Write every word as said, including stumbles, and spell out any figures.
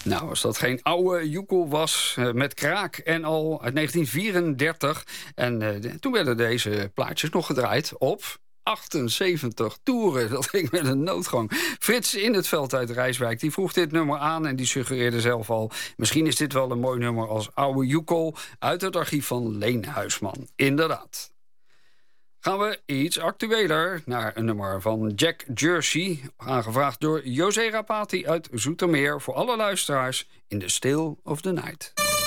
Nou, als dat geen oude joekel was, uh, met kraak en al uit negentien vierendertig. En uh, toen werden deze plaatjes nog gedraaid op achtenzeventig toeren. Dat ging met een noodgang. Frits in het veld uit Rijswijk, die vroeg dit nummer aan en die suggereerde zelf al, misschien is dit wel een mooi nummer als oude joekel uit het archief van Leen Huisman. Inderdaad. Gaan we iets actueler naar een nummer van Jack Jersey, aangevraagd door José Rapati uit Zoetermeer voor alle luisteraars in The Still of the Night.